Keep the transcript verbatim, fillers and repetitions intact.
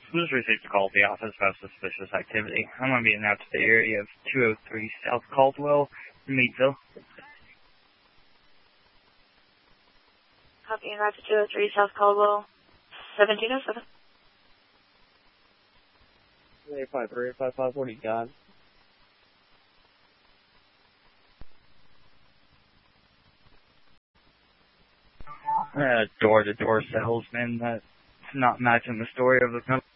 Just received a call at the office about suspicious activity. I'm going to be in out to the area of two oh three South Caldwell, Meadville. Copy and route to two oh three South Caldwell, seventeen oh seven. eight five three, five five, what do you got? Uh, door-to-door salesman that's not matching the story of the company.